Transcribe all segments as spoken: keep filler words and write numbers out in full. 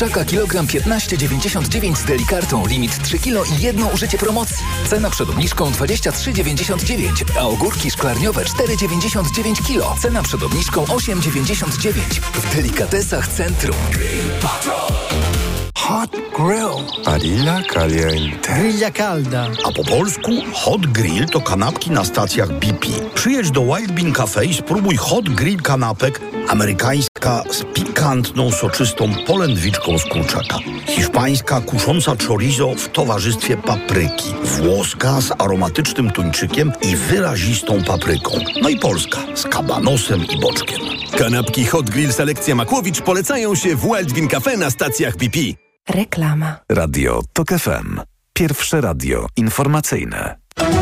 Taka kilogram piętnaście dziewięćdziesiąt dziewięć z Delikartą. Limit trzy kilo i jedno użycie promocji. Cena przed obniżką dwadzieścia trzy dziewięćdziesiąt dziewięć, a ogórki szklarniowe cztery dziewięćdziesiąt dziewięć kilo. Cena przed obniżką osiem dziewięćdziesiąt dziewięć. W Delikatesach Centrum. Hot grill. Barilla caliente. Grilla calda. A po polsku hot grill to kanapki na stacjach B P. Przyjedź do Wild Bean Cafe i spróbuj hot grill kanapek. Amerykańska z pikantną, soczystą polędwiczką z kurczaka. Hiszpańska kusząca chorizo w towarzystwie papryki. Włoska z aromatycznym tuńczykiem i wyrazistą papryką. No i polska z kabanosem i boczkiem. Kanapki Hot Grill Selekcja Makłowicz polecają się w Wild Bean Cafe na stacjach B P. Reklama. Radio TOK F M. Pierwsze radio informacyjne.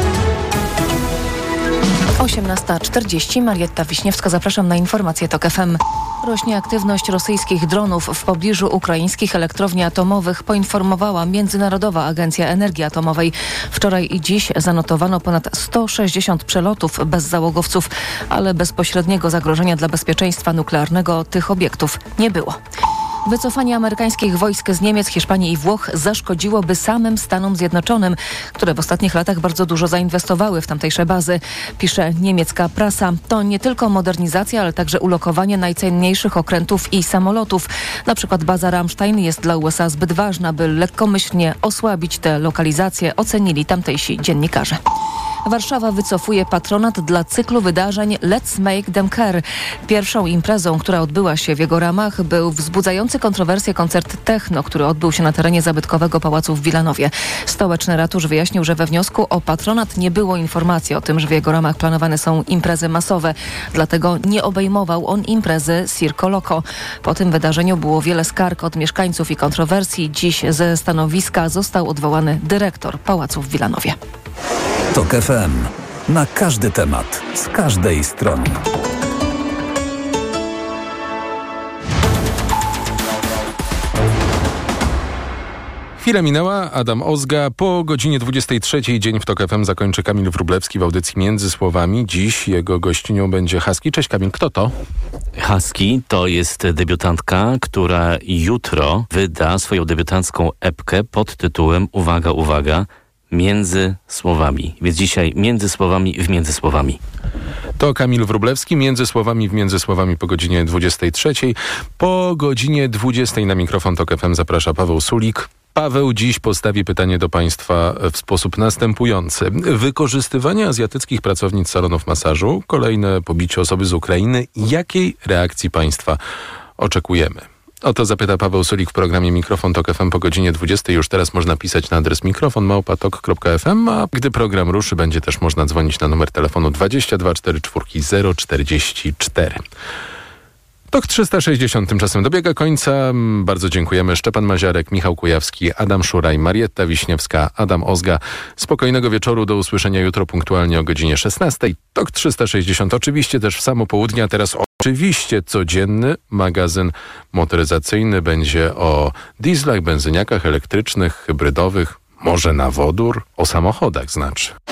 osiemnasta czterdzieści. Marietta Wiśniewska. Zapraszam na informacje TOK F M. Rośnie aktywność rosyjskich dronów w pobliżu ukraińskich elektrowni atomowych, poinformowała Międzynarodowa Agencja Energii Atomowej. Wczoraj i dziś zanotowano ponad sto sześćdziesiąt przelotów bez załogowców, ale bezpośredniego zagrożenia dla bezpieczeństwa nuklearnego tych obiektów nie było. Wycofanie amerykańskich wojsk z Niemiec, Hiszpanii i Włoch zaszkodziłoby samym Stanom Zjednoczonym, które w ostatnich latach bardzo dużo zainwestowały w tamtejsze bazy. Pisze niemiecka prasa. To nie tylko modernizacja, ale także ulokowanie najcenniejszych okrętów i samolotów. Na przykład baza Ramstein jest dla U S A zbyt ważna, by lekkomyślnie osłabić tę lokalizację, ocenili tamtejsi dziennikarze. Warszawa wycofuje patronat dla cyklu wydarzeń Let's Make Them Care. Pierwszą imprezą, która odbyła się w jego ramach, był wzbudzający kontrowersje koncert techno, który odbył się na terenie zabytkowego pałacu w Wilanowie. Stołeczny ratusz wyjaśnił, że we wniosku o patronat nie było informacji o tym, że w jego ramach planowane są imprezy masowe. Dlatego nie obejmował on imprezy Circo Loco. Po tym wydarzeniu było wiele skarg od mieszkańców i kontrowersji. Dziś ze stanowiska został odwołany dyrektor pałacu w Wilanowie. TOK F M. Na każdy temat, z każdej strony. Chwila minęła, Adam Ozga. Po godzinie dwudziestej trzeciej dzień w TOK F M zakończy Kamil Wróblewski w audycji Między Słowami. Dziś jego gościnią będzie Husky. Cześć Kamil, kto to? Husky to jest debiutantka, która jutro wyda swoją debiutancką epkę pod tytułem, uwaga, uwaga, Między Słowami. Więc dzisiaj Między Słowami w Między Słowami. To Kamil Wróblewski, Między Słowami w Między Słowami po godzinie dwudziestej trzeciej. Po godzinie dwudziestej na mikrofon TOK F M zaprasza Paweł Sulik. Paweł dziś postawi pytanie do Państwa w sposób następujący. Wykorzystywanie azjatyckich pracownic salonów masażu, kolejne pobicie osoby z Ukrainy. Jakiej reakcji Państwa oczekujemy? O to zapyta Paweł Sulik w programie Mikrofon TOK F M po godzinie dwudziestej. Już teraz można pisać na adres mikrofon małpa tok kropka f m, a gdy program ruszy, będzie też można dzwonić na numer telefonu dwadzieścia dwa czterdzieści cztery zero czterdzieści cztery. TOK trzysta sześćdziesiąt tymczasem dobiega końca. Bardzo dziękujemy. Szczepan Maziarek, Michał Kujawski, Adam Szuraj, Marietta Wiśniewska, Adam Ozga. Spokojnego wieczoru, do usłyszenia jutro punktualnie o godzinie szesnastej. TOK trzysta sześćdziesiąt oczywiście też w samo południe, a teraz oczywiście codzienny magazyn motoryzacyjny będzie o dieslach, benzyniakach elektrycznych, hybrydowych, może na wodór, o samochodach znaczy.